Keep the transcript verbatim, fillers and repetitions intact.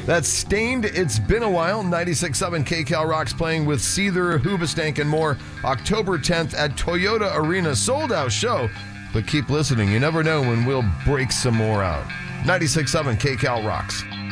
That's Stained, It's Been a While. ninety-six point seven K Cal Rock's playing with Seether, Hoobastank, and more October tenth at Toyota Arena. Sold out show, but keep listening. You never know when we'll break some more out. ninety-six point seven K Cal Rocks.